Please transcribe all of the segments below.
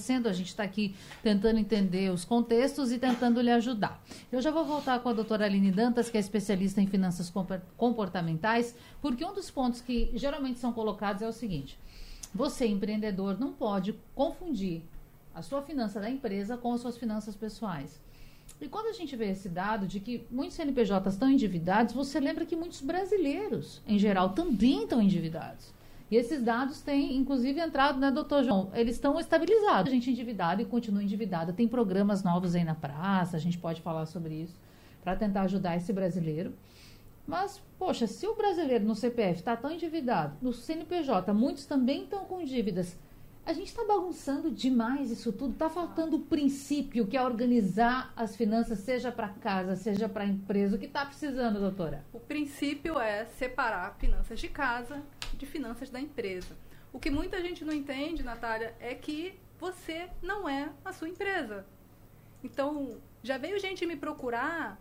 acontecendo, a gente está aqui tentando entender os contextos e tentando lhe ajudar. Eu já vou voltar com a doutora Aline Dantas, que é especialista em finanças comportamentais, porque um dos pontos que geralmente são colocados é o seguinte: você, empreendedor, não pode confundir a sua finança da empresa com as suas finanças pessoais. E quando a gente vê esse dado de que muitos CNPJs estão endividados, você lembra que muitos brasileiros, em geral, também estão endividados. E esses dados têm, inclusive, entrado, né, doutor João? Eles estão estabilizados. A gente endividada e continua endividada. Tem programas novos aí na praça, a gente pode falar sobre isso, para tentar ajudar esse brasileiro. Mas, poxa, se o brasileiro no CPF está tão endividado, no CNPJ, muitos também estão com dívidas, a gente está bagunçando demais isso tudo. Está faltando o princípio, que é organizar as finanças, seja para casa, seja para a empresa. O que está precisando, doutora? O princípio é separar finanças de casa de finanças da empresa. O que muita gente não entende, Natália, é que você não é a sua empresa. Então, já veio gente me procurar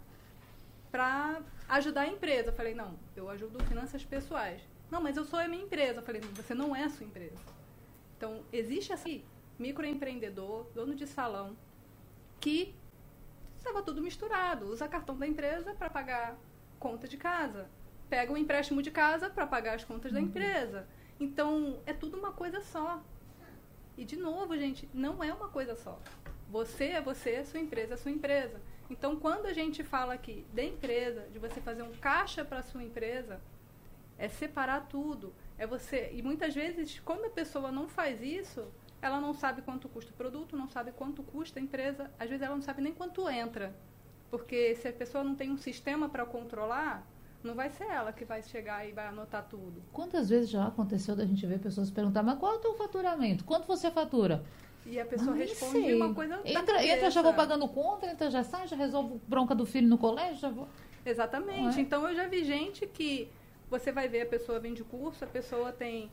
para ajudar a empresa. Eu falei, não, eu ajudo finanças pessoais. Não, mas eu sou a minha empresa. Eu falei, não, você não é a sua empresa. Então, existe assim, microempreendedor, dono de salão, que estava tudo misturado. Usa cartão da empresa para pagar conta de casa. Pega o empréstimo de casa para pagar as contas da empresa. Então, é tudo uma coisa só. E, de novo, gente, não é uma coisa só. Você é você, sua empresa é sua empresa. Então, quando a gente fala aqui da empresa, de você fazer um caixa para a sua empresa, é separar tudo. É você, e muitas vezes, quando a pessoa não faz isso, ela não sabe quanto custa o produto, não sabe quanto custa a empresa, às vezes ela não sabe nem quanto entra. Porque se a pessoa não tem um sistema para controlar, não vai ser ela que vai chegar e vai anotar tudo. Quantas vezes já aconteceu da gente ver pessoas perguntar, mas qual é o teu faturamento? Quanto você fatura? E a pessoa responde uma coisa entra, já vou pagando conta, entra, já sai, já resolvo bronca do filho no colégio, já vou... Exatamente. Então, eu já vi gente que você vai ver, a pessoa vende curso, a pessoa tem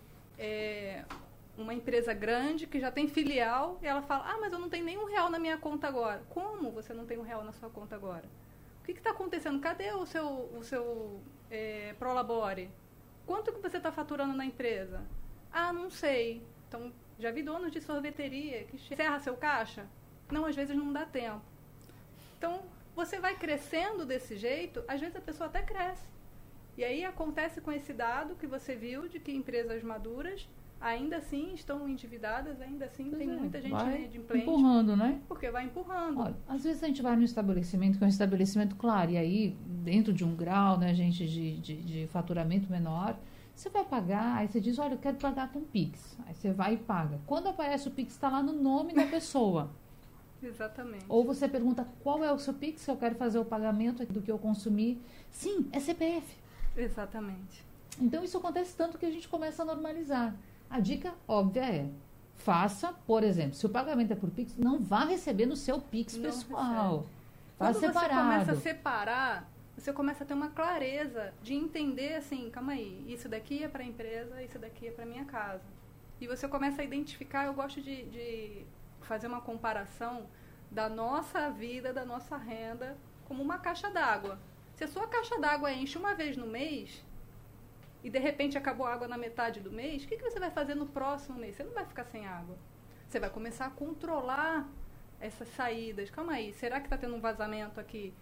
uma empresa grande que já tem filial e ela fala, mas eu não tenho nem R$1 na minha conta agora. Como você não tem R$1 na sua conta agora? O que está acontecendo? Cadê o seu Prolabore? Quanto que você está faturando na empresa? Não sei. Então, já vi donos de sorveteria que encerra seu caixa. Não, às vezes não dá tempo. Então, você vai crescendo desse jeito, às vezes a pessoa até cresce. E aí acontece com esse dado que você viu de que empresas maduras ainda assim estão endividadas, ainda assim tem muita gente inadimplente. Empurrando, né? Porque vai empurrando. Olha, às vezes a gente vai num estabelecimento, que é um estabelecimento, claro, e aí dentro de um grau, né, gente, de faturamento menor, você vai pagar, aí você diz, olha, eu quero pagar com Pix. Aí você vai e paga. Quando aparece o Pix, está lá no nome da pessoa. Exatamente. Ou você pergunta, qual é o seu Pix, se eu quero fazer o pagamento do que eu consumi. Sim, é CPF. Exatamente. Então, isso acontece tanto que a gente começa a normalizar. A dica óbvia é, faça, por exemplo, se o pagamento é por Pix, não vá receber no seu Pix pessoal. Faça separado. Quando você começa a separar, você começa a ter uma clareza de entender assim, calma aí, isso daqui é para a empresa, isso daqui é para minha casa. E você começa a identificar, eu gosto de fazer uma comparação da nossa vida, da nossa renda, como uma caixa d'água. Se a sua caixa d'água enche uma vez no mês e de repente acabou a água na metade do mês, o que você vai fazer no próximo mês? Você não vai ficar sem água. Você vai começar a controlar essas saídas. Calma aí, será que está tendo um vazamento aqui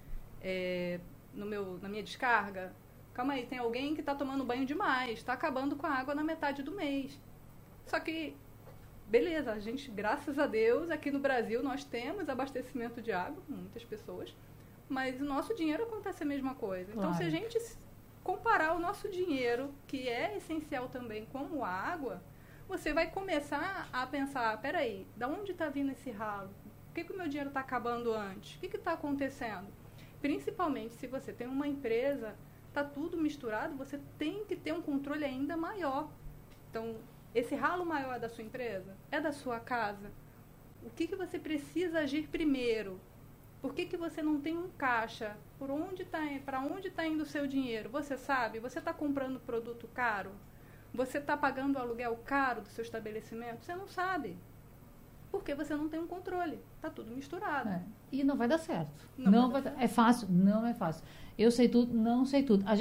na minha descarga? Calma aí, tem alguém que está tomando banho demais, está acabando com a água na metade do mês. Só que, beleza, a gente, graças a Deus, aqui no Brasil nós temos abastecimento de água, muitas pessoas, mas o nosso dinheiro acontece a mesma coisa. Então, se a gente comparar o nosso dinheiro, que é essencial também, como a água, você vai começar a pensar, peraí, da onde está vindo esse ralo? Por que o meu dinheiro está acabando antes? O que está acontecendo? Principalmente se você tem uma empresa, está tudo misturado, você tem que ter um controle ainda maior. Então, esse ralo maior é da sua empresa? É da sua casa? O que você precisa agir primeiro? Por que você não tem um caixa? Para onde está indo o seu dinheiro? Você sabe? Você está comprando produto caro? Você está pagando o aluguel caro do seu estabelecimento? Você não sabe. Porque você não tem um controle. Está tudo misturado. E não vai dar certo. Não vai dar certo. É fácil? Não é fácil. Eu sei tudo, não sei tudo.